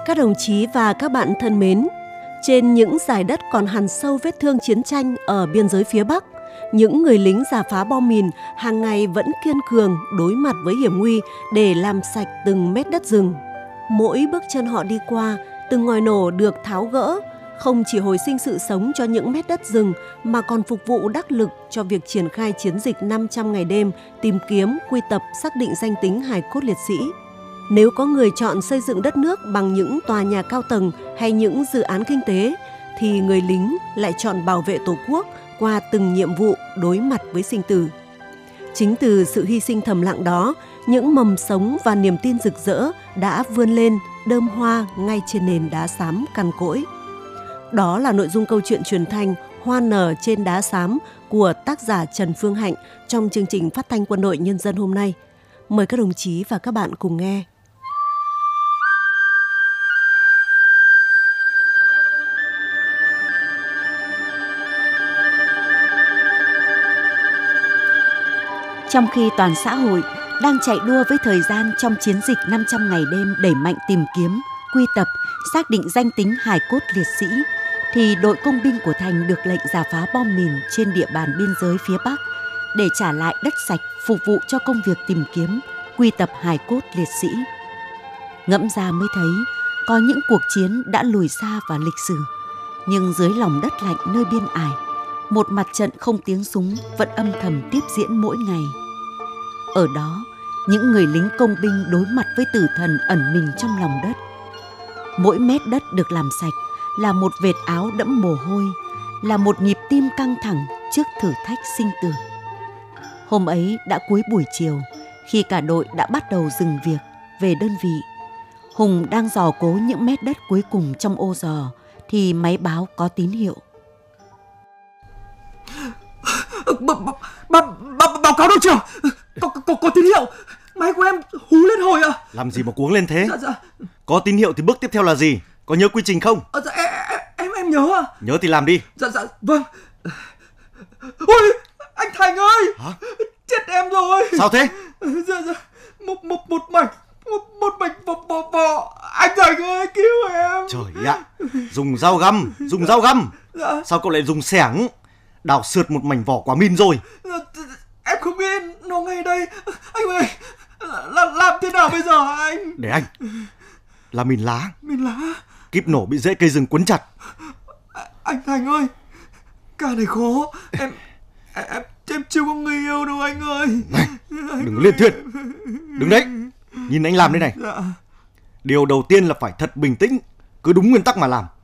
Các đồng chí và các bạn thân mến, trên những dải đất còn hằn sâu vết thương chiến tranh ở biên giới phía Bắc, những người lính rà phá bom mìn hàng ngày vẫn kiên cường đối mặt với hiểm nguy để làm sạch từng mét đất rừng. Mỗi bước chân họ đi qua, từng ngòi nổ được tháo gỡ, không chỉ hồi sinh sự sống cho những mét đất rừng mà còn phục vụ đắc lực cho việc triển khai chiến dịch 500 ngày đêm tìm kiếm, quy tập, xác định danh tính hài cốt liệt sĩ. Nếu có người chọn xây dựng đất nước bằng những tòa nhà cao tầng hay những dự án kinh tế, thì người lính lại chọn bảo vệ Tổ quốc qua từng nhiệm vụ đối mặt với sinh tử. Chính từ sự hy sinh thầm lặng đó, những mầm sống và niềm tin rực rỡ đã vươn lên đơm hoa ngay trên nền đá xám cằn cỗi. Đó là nội dung câu chuyện truyền thanh Hoa nở trên đá xám của tác giả Trần Phương Hạnh trong chương trình phát thanh Quân đội Nhân dân hôm nay. Mời các đồng chí và các bạn cùng nghe. Trong khi toàn xã hội đang chạy đua với thời gian trong chiến dịch 500 ngày đêm đẩy mạnh tìm kiếm, quy tập, xác định danh tính hài cốt liệt sĩ, thì đội công binh của Thành được lệnh rà phá bom mìn trên địa bàn biên giới phía Bắc để trả lại đất sạch phục vụ cho công việc tìm kiếm, quy tập hài cốt liệt sĩ. Ngẫm ra mới thấy có những cuộc chiến đã lùi xa vào lịch sử, nhưng dưới lòng đất lạnh nơi biên ải, một mặt trận không tiếng súng vẫn âm thầm tiếp diễn mỗi ngày. Ở đó, những người lính công binh đối mặt với tử thần ẩn mình trong lòng đất. Mỗi mét đất được làm sạch là một vệt áo đẫm mồ hôi, là một nhịp tim căng thẳng trước thử thách sinh tử. Hôm ấy đã cuối buổi chiều, khi cả đội đã bắt đầu dừng việc về đơn vị. Hùng đang dò cố những mét đất cuối cùng trong ô giò thì máy báo có tín hiệu. Báo cáo đội trưởng, có tín hiệu. Máy của em hú lên hồi ạ. Làm gì mà cuống lên thế? Dạ. Có tín hiệu thì bước tiếp theo là gì? Có nhớ quy trình không? Dạ, em nhớ ạ. Nhớ thì làm đi. Dạ, vâng. Ôi, anh Thành ơi. Hả? Chết em rồi. Sao thế? Dạ, một mạch vỏ. Anh Thành ơi, cứu em. Trời ạ, dùng dao găm. Dạ. Sao cậu lại dùng xẻng? Đào sượt một mảnh vỏ quả min rồi. Em không biết, nó ngay đây. Anh ơi, làm thế nào bây giờ anh? Để anh. Là mìn lá. Mìn lá? Kíp nổ bị rễ cây rừng quấn chặt. Anh Thành ơi, ca này khó. Em chưa có người yêu đâu anh ơi. Này, đừng liên thuyên. Đứng đấy, nhìn anh làm đây này. Dạ. Điều đầu tiên là phải thật bình tĩnh, cứ đúng nguyên tắc mà làm.